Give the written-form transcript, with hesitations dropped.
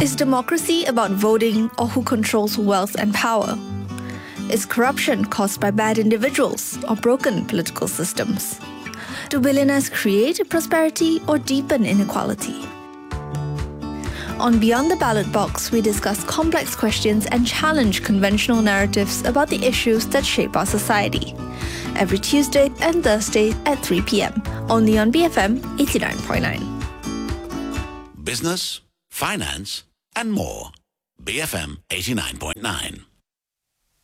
Is democracy about voting or who controls wealth and power? Is corruption caused by bad individuals or broken political systems? Do billionaires create prosperity or deepen inequality? On Beyond the Ballot Box, we discuss complex questions and challenge conventional narratives about the issues that shape our society. Every Tuesday and Thursday at 3 p.m. Only on BFM 89.9. Business, finance, and more. BFM 89.9.